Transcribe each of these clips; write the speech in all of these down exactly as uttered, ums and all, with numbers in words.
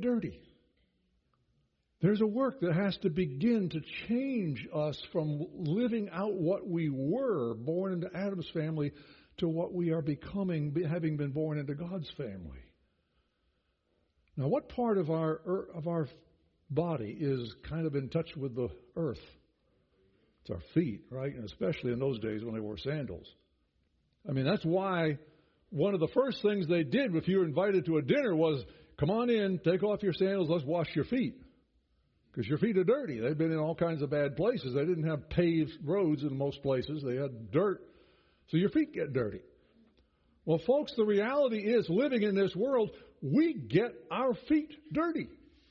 get dirty. There's a work that has to begin to change us from living out what we were, born into Adam's family, to what we are becoming, having been born into God's family. Now, what part of our of our body is kind of in touch with the earth? It's our feet, right? And especially in those days when they wore sandals. I mean, that's why one of the first things they did if you were invited to a dinner was, come on in, take off your sandals, let's wash your feet. Because your feet are dirty. They've been in all kinds of bad places. They didn't have paved roads in most places. They had dirt. So your feet get dirty. Well, folks, the reality is, living in this world, we get our feet dirty.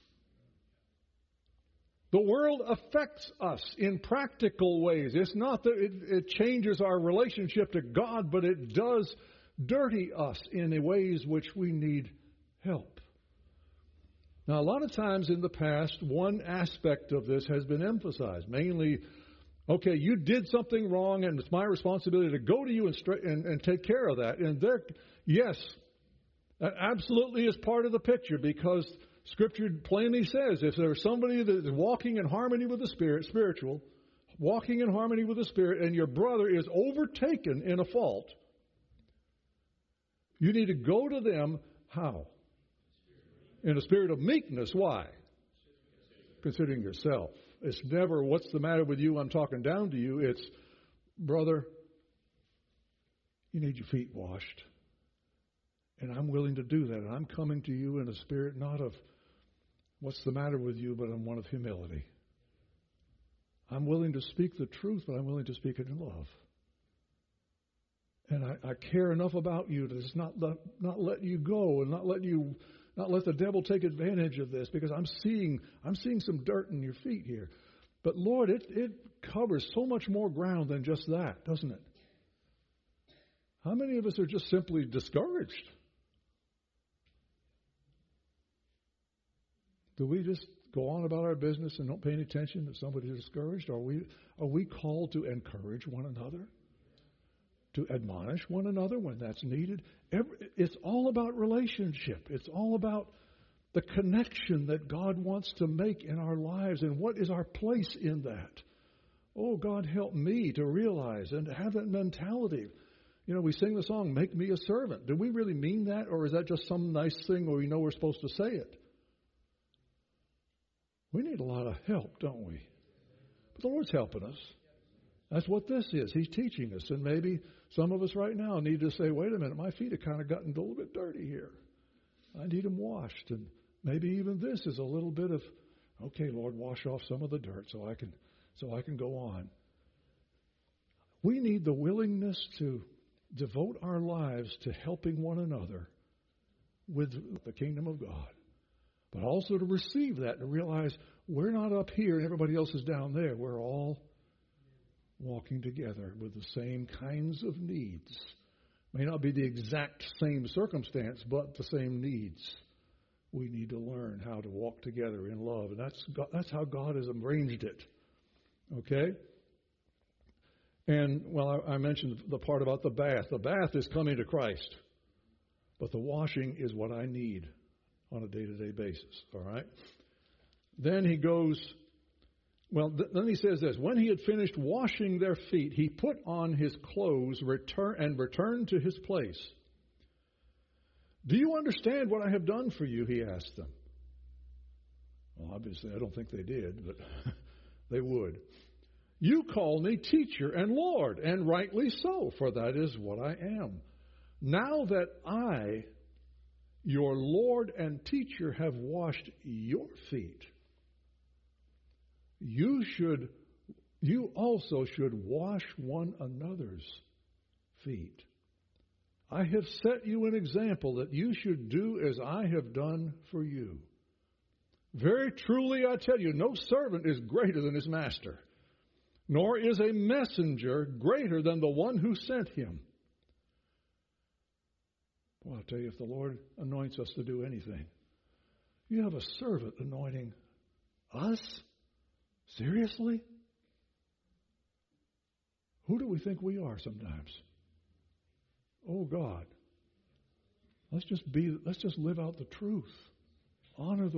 The world affects us in practical ways. It's not that it, it changes our relationship to God, but it does dirty us in ways which we need help. Now, a lot of times in the past, one aspect of this has been emphasized. Mainly, okay, you did something wrong, and it's my responsibility to go to you and, stra- and, and take care of that. And there, yes, that absolutely is part of the picture, because Scripture plainly says if there's somebody that is walking in harmony with the Spirit, spiritual, walking in harmony with the Spirit, and your brother is overtaken in a fault, you need to go to them, how? In a spirit of meekness. Why? Considering yourself. It's never, what's the matter with you? I'm talking down to you. It's, brother, you need your feet washed. And I'm willing to do that. And I'm coming to you in a spirit not of, what's the matter with you, but in one of humility. I'm willing to speak the truth, but I'm willing to speak it in love. And I, I care enough about you to just not let, not let you go and not let you... Not let the devil take advantage of this, because I'm seeing I'm seeing some dirt in your feet here. But Lord, it, it covers so much more ground than just that, doesn't it? How many of us are just simply discouraged? Do we just go on about our business and don't pay any attention if somebody's discouraged? Are we are we called to encourage one another? To admonish one another when that's needed? Every, it's all about relationship. It's all about the connection that God wants to make in our lives, and what is our place in that. Oh, God, help me to realize and to have that mentality. You know, we sing the song, "Make me a servant." Do we really mean that, or is that just some nice thing where we know we're supposed to say it? We need a lot of help, don't we? But the Lord's helping us. That's what this is. He's teaching us. And maybe some of us right now need to say, wait a minute, my feet have kind of gotten a little bit dirty here. I need them washed. And maybe even this is a little bit of, okay, Lord, wash off some of the dirt so I can so I can go on. We need the willingness to devote our lives to helping one another with the kingdom of God. But also to receive that, to realize we're not up here and everybody else is down there. We're all walking together with the same kinds of needs. May not be the exact same circumstance, but the same needs. We need to learn how to walk together in love. And that's God, that's how God has arranged it. Okay? And, well, I, I mentioned the part about the bath. The bath is coming to Christ. But the washing is what I need on a day-to-day basis. All right? Then he goes... Well, th- then he says this, when he had finished washing their feet, he put on his clothes return, and returned to his place. Do you understand what I have done for you? He asked them. Well, obviously, I don't think they did, but they would. You call me teacher and Lord, and rightly so, for that is what I am. Now that I, your Lord and teacher, have washed your feet, You should, you also should wash one another's feet. I have set you an example that you should do as I have done for you. Very truly I tell you, no servant is greater than his master, nor is a messenger greater than the one who sent him. Well, I'll tell you, if the Lord anoints us to do anything, you have a servant anointing us? Seriously? Who do we think we are sometimes? Oh God. Let's just be let's just live out the truth. Honor the